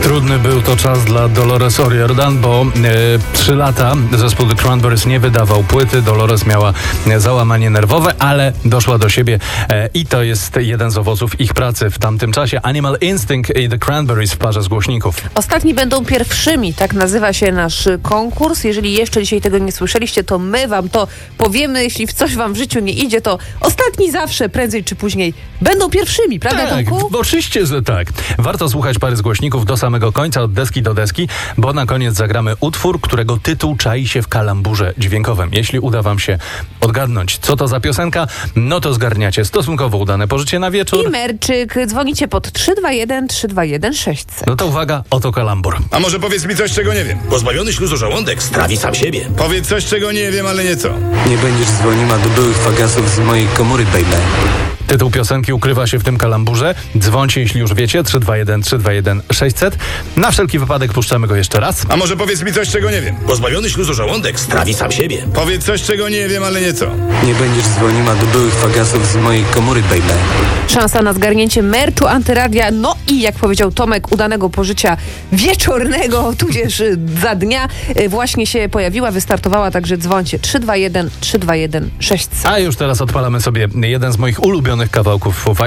Trudny był to czas dla Dolores O'Riordan, bo 3 lata zespół The Cranberries nie wydawał płyty. Dolores miała załamanie nerwowe, ale doszła do siebie i to jest jeden z owoców ich pracy w tamtym czasie. Animal Instinct i The Cranberries w parze z głośników. Ostatni będą pierwszymi, tak nazywa się nasz konkurs. Jeżeli jeszcze dzisiaj tego nie słyszeliście, to my wam to powiemy. Jeśli w coś wam w życiu nie idzie, to ostatni zawsze, prędzej czy później, będą pierwszymi, prawda, Tak, Tomku? oczywiście, że tak. Warto słuchać pary z głośników do samego końca, od deski do deski, bo na koniec zagramy utwór, którego tytuł czai się w kalamburze dźwiękowym. Jeśli uda wam się odgadnąć, co to za piosenka, no to zgarniacie stosunkowo udane pożycie na wieczór. I merczyk. Dzwonicie pod 321 321 600. No to uwaga, oto kalambur. A może powiedz mi coś, czego nie wiem? Pozbawiony śluzu żołądek strawi sam siebie. Powiedz coś, czego nie wiem, ale nieco. Nie będziesz dzwoniła do byłych fagasów z mojej komory, baby. Tytuł piosenki ukrywa się w tym kalamburze. Dzwońcie, jeśli już wiecie, 321 321 600. Na wszelki wypadek puszczamy go jeszcze raz. A może powiedz mi coś, czego nie wiem? Pozbawiony śluzu żołądek strawi sam siebie. Powiedz coś, czego nie wiem, ale nieco. Nie będziesz dzwoniła do byłych fagasów z mojej komory, baby. Szansa na zgarnięcie merczu Antyradia, no i jak powiedział Tomek, udanego pożycia wieczornego, tudzież za dnia właśnie się pojawiła, wystartowała, także dzwońcie 321 321 600. A już teraz odpalamy sobie jeden z moich ulubionych kawałków Foo Fighters.